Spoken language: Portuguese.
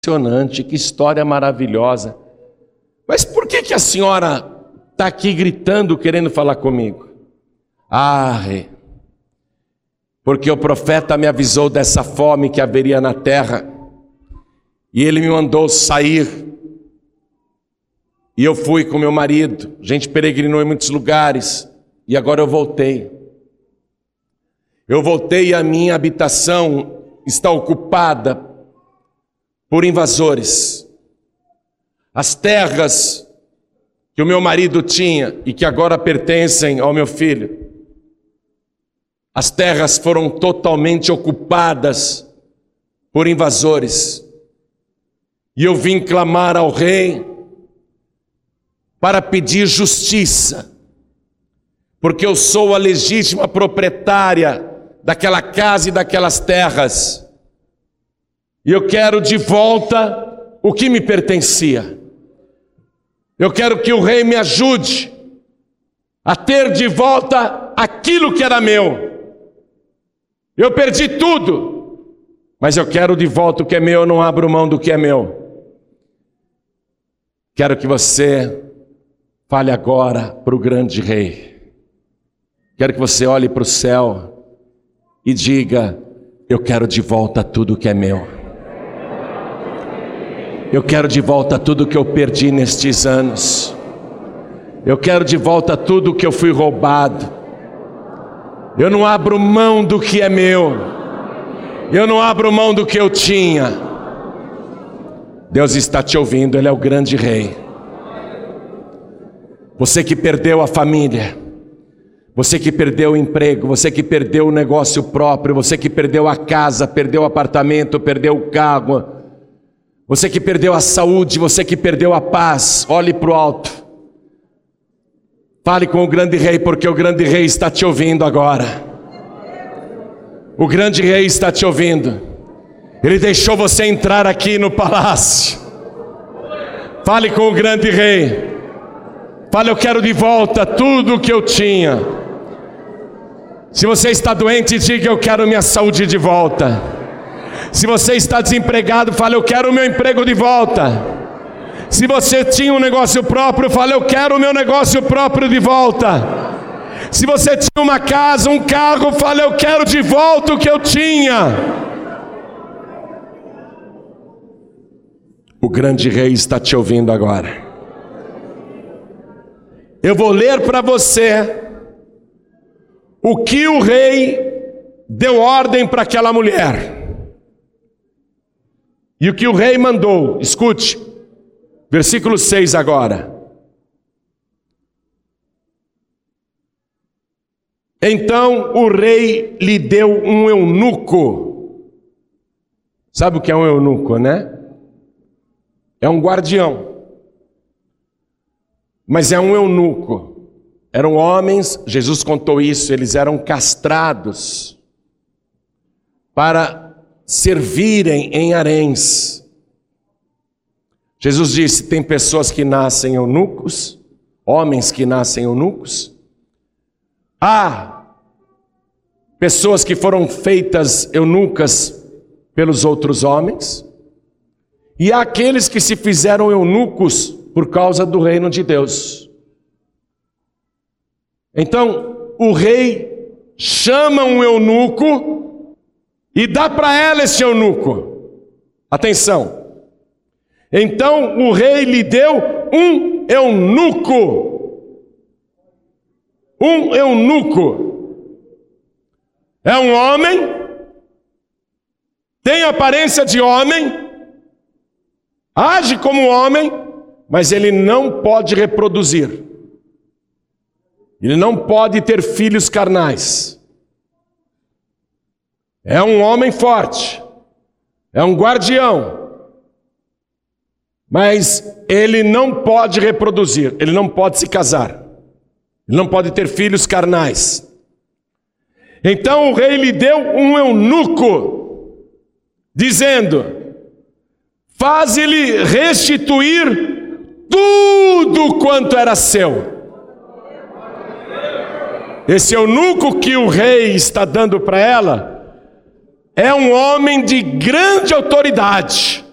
Impressionante, que história maravilhosa. Mas por que a senhora está aqui gritando, querendo falar comigo? Rei, porque o profeta me avisou dessa fome que haveria na terra, e ele me mandou sair, e eu fui com meu marido, a gente peregrinou em muitos lugares, e agora eu voltei. Eu voltei e a minha habitação está ocupada por invasores. As terras que o meu marido tinha e que agora pertencem ao meu filho, as terras foram totalmente ocupadas por invasores. E eu vim clamar ao rei para pedir justiça, porque eu sou a legítima proprietária daquela casa e daquelas terras. E eu quero de volta o que me pertencia. Eu quero que o rei me ajude a ter de volta aquilo que era meu. Eu perdi tudo, mas eu quero de volta o que é meu, eu não abro mão do que é meu. Quero que você fale agora para o grande rei. Quero que você olhe para o céu e diga: eu quero de volta tudo que é meu. Eu quero de volta tudo que eu perdi nestes anos. Eu quero de volta tudo que eu fui roubado. Eu não abro mão do que é meu. Eu não abro mão do que eu tinha. Deus está te ouvindo, Ele é o grande rei. Você que perdeu a família, você que perdeu o emprego, você que perdeu o negócio próprio, você que perdeu a casa, perdeu o apartamento, perdeu o carro, você que perdeu a saúde, você que perdeu a paz, olhe para o alto. Fale com o grande rei, porque o grande rei está te ouvindo agora. O grande rei está te ouvindo. Ele deixou você entrar aqui no palácio. Fale com o grande rei. Fale: eu quero de volta tudo o que eu tinha. Se você está doente, diga: eu quero minha saúde de volta. Se você está desempregado, fale: eu quero o meu emprego de volta. Se você tinha um negócio próprio, fale: eu quero o meu negócio próprio de volta. Se você tinha uma casa, um carro, fale: eu quero de volta o que eu tinha. O grande rei está te ouvindo agora. Eu vou ler para você o que o rei deu ordem para aquela mulher. E o que o rei mandou, escute, versículo 6 agora. Então o rei lhe deu um eunuco. Sabe o que é um eunuco, né? É um guardião. Mas é um eunuco. Eram homens, Jesus contou isso, eles eram castrados para servirem em haréns. Jesus disse: tem pessoas que nascem eunucos, homens que nascem eunucos. Há pessoas que foram feitas eunucas pelos outros homens. E há aqueles que se fizeram eunucos por causa do reino de Deus. Então, o rei chama um eunuco e dá para ela esse eunuco. Atenção. Então o rei lhe deu um eunuco. Um eunuco. É um homem, tem aparência de homem, age como homem, mas ele não pode reproduzir. Ele não pode ter filhos carnais. É um homem forte, é um guardião, mas ele não pode reproduzir, ele não pode se casar, ele não pode ter filhos carnais. Então o rei lhe deu um eunuco, dizendo: faze-lhe restituir tudo quanto era seu. Esse eunuco que o rei está dando para ela é um homem de grande autoridade.